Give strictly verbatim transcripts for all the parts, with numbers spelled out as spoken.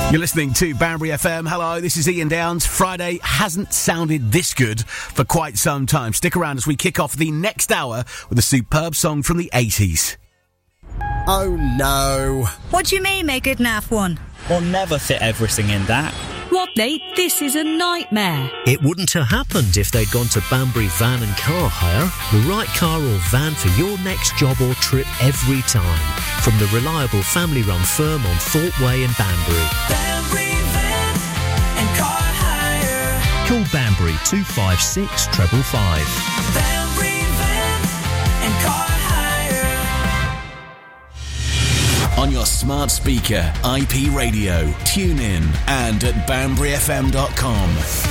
You're listening to Banbury F M. Hello, this is Ian Downs. Friday hasn't sounded this good for quite some time. Stick around as we kick off the next hour with a superb song from the eighties. Oh no. What do you mean make it naff one? We'll never fit everything in that. What, Nate? This is a nightmare. It wouldn't have happened if they'd gone to Banbury Van and Car Hire. The right car or van for your next job or trip every time. From the reliable family-run firm on Thorpe Way in Banbury. Banbury Van and Car Hire. Call Banbury two five six five five five. Banbury Van and Car Hire. On your smart speaker, I P radio, tune in, and at banbury f m dot com.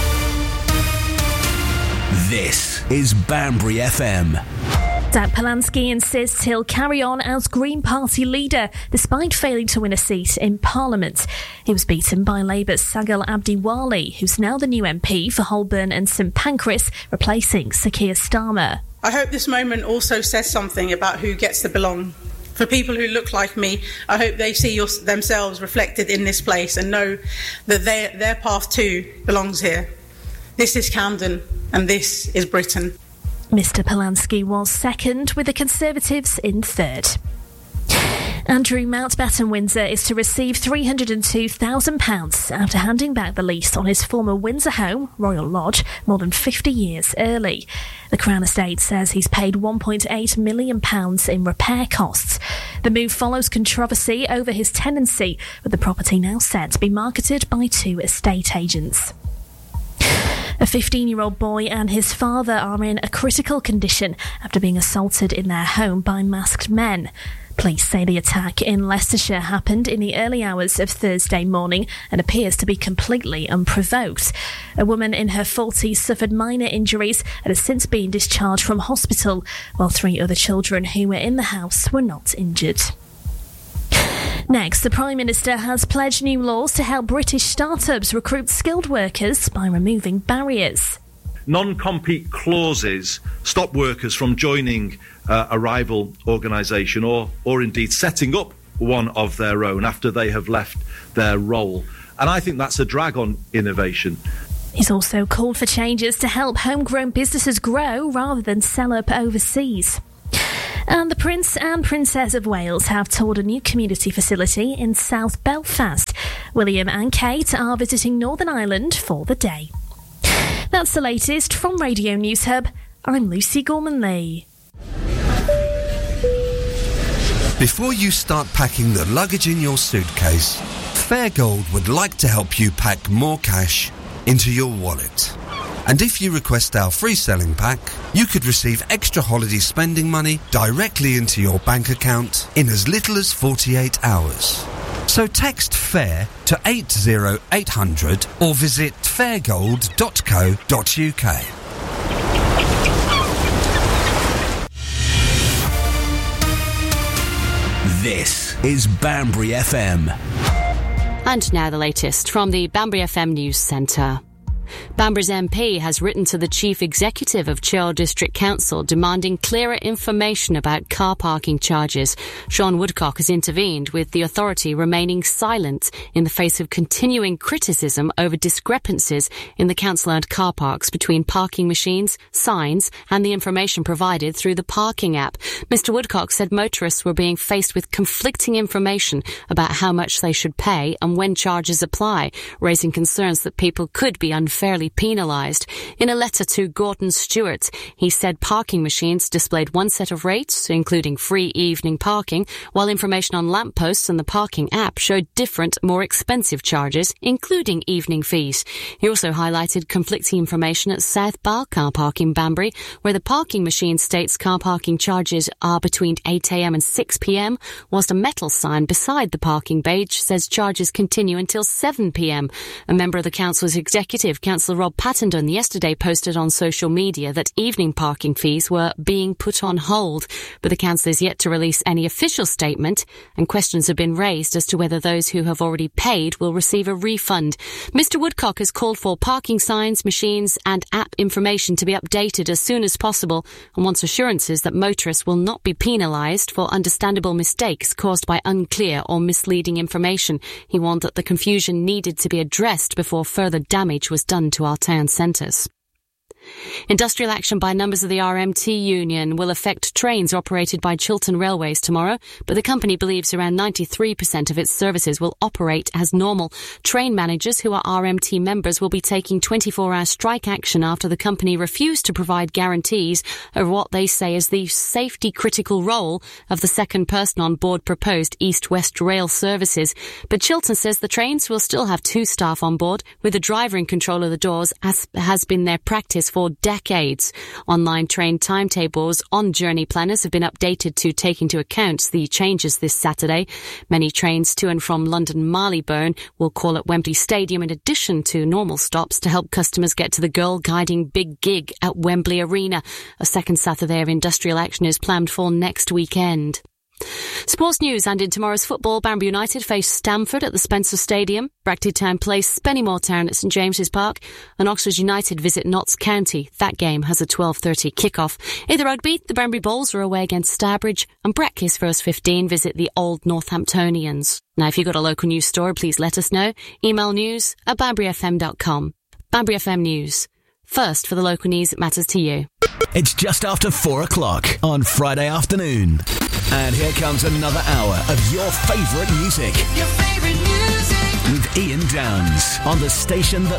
This is Banbury F M. Jack Polanski insists he'll carry on as Green Party leader despite failing to win a seat in Parliament. He was beaten by Labour's Sagal Abdiwali, who's now the new M P for Holborn and St Pancras, replacing Sir Keir Starmer. I hope this moment also says something about who gets to belong. For people who look like me, I hope they see your, themselves reflected in this place and know that their, their path too belongs here. This is Camden and this is Britain. Mister Polanski was second, with the Conservatives in third. Andrew Mountbatten Windsor is to receive three hundred two thousand pounds after handing back the lease on his former Windsor home, Royal Lodge, more than fifty years early. The Crown Estate says he's paid one point eight million pounds in repair costs. The move follows controversy over his tenancy, with the property now set to be marketed by two estate agents. A fifteen-year-old boy and his father are in a critical condition after being assaulted in their home by masked men. Police say the attack in Leicestershire happened in the early hours of Thursday morning and appears to be completely unprovoked. A woman in her forties suffered minor injuries and has since been discharged from hospital, while three other children who were in the house were not injured. Next, the Prime Minister has pledged new laws to help British startups recruit skilled workers by removing barriers. Non-compete clauses stop workers from joining uh, a rival organisation or, or indeed setting up one of their own after they have left their role. And I think that's a drag on innovation. He's also called for changes to help homegrown businesses grow rather than sell up overseas. And the Prince and Princess of Wales have toured a new community facility in South Belfast. William and Kate are visiting Northern Ireland for the day. That's the latest from Radio News Hub. I'm Lucy Gorman-Lee. Before you start packing the luggage in your suitcase, Fairgold would like to help you pack more cash into your wallet. And if you request our free selling pack, you could receive extra holiday spending money directly into your bank account in as little as forty-eight hours. So text FAIR to eight zero eight hundred or visit fairgold dot co dot uk. This is Banbury F M. And now the latest from the Banbury F M News Centre. Banbury's M P has written to the Chief Executive of Churl District Council demanding clearer information about car parking charges. Sean Woodcock has intervened, with the authority remaining silent in the face of continuing criticism over discrepancies in the council-owned car parks between parking machines, signs and the information provided through the parking app. Mister Woodcock said motorists were being faced with conflicting information about how much they should pay and when charges apply, raising concerns that people could be unfairly penalised. In a letter to Gordon Stewart, he said parking machines displayed one set of rates, including free evening parking, while information on lampposts and the parking app showed different, more expensive charges, including evening fees. He also highlighted conflicting information at South Bar car park in Banbury, where the parking machine states car parking charges are between eight a m and six p m, whilst a metal sign beside the parking badge says charges continue until seven p m. A member of the council's executive Councillor Rob Pattendon yesterday posted on social media that evening parking fees were being put on hold, but the council is yet to release any official statement, and questions have been raised as to whether those who have already paid will receive a refund. Mister Woodcock has called for parking signs, machines and app information to be updated as soon as possible, and wants assurances that motorists will not be penalised for understandable mistakes caused by unclear or misleading information. He warned that the confusion needed to be addressed before further damage was done to our town centres. Industrial action by members of the R M T union will affect trains operated by Chiltern Railways tomorrow, but the company believes around ninety-three percent of its services will operate as normal. Train managers who are R M T members will be taking twenty-four hour strike action after the company refused to provide guarantees of what they say is the safety critical role of the second person on board proposed East-West Rail services. But Chiltern says the trains will still have two staff on board, with the driver in control of the doors, as has been their practice for decades. Online train timetables on journey planners have been updated to take into account the changes this Saturday. Many trains to and from London Marylebone will call at Wembley Stadium in addition to normal stops to help customers get to the Girl Guiding Big Gig at Wembley Arena. A second Saturday of industrial action is planned for next weekend. Sports news, and in tomorrow's football, Banbury United face Stamford at the Spencer Stadium, Brackley Town play Spennymoor Town at St James's Park, and Oxford United visit Notts County. That game has a twelve thirty kick-off. In the rugby, the Banbury Bulls are away against Starbridge, and Brecky's first fifteen visit the Old Northamptonians. Now, if you've got a local news story, please let us know. Email news at banbury f m dot com. Banbury F M News. First for the local news that matters to you. It's just after four o'clock on Friday afternoon. And here comes another hour of your favourite music. Your favourite music. With Ian Downs on the station that